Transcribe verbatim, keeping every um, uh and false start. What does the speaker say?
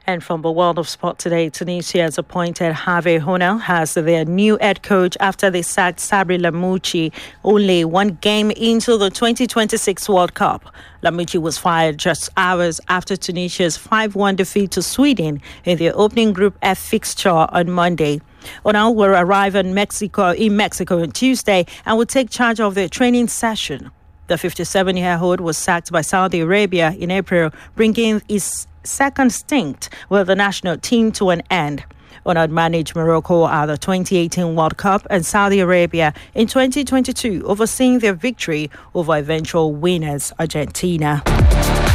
And from the world of sport today, Tunisia has appointed Hervé Renard as their new head coach after they sacked Sabri Lamouchi only one game into the twenty twenty-six World Cup. Lamouchi was fired just hours after Tunisia's five one defeat to Sweden in their opening Group F fixture on Monday. Renard will arrive in Mexico in Mexico on Tuesday and will take charge of the training session. The fifty-seven-year-old was sacked by Saudi Arabia in April, bringing his second stint with the national team to an end. Renard managed Morocco at the twenty eighteen World Cup and Saudi Arabia in twenty twenty-two, overseeing their victory over eventual winners Argentina.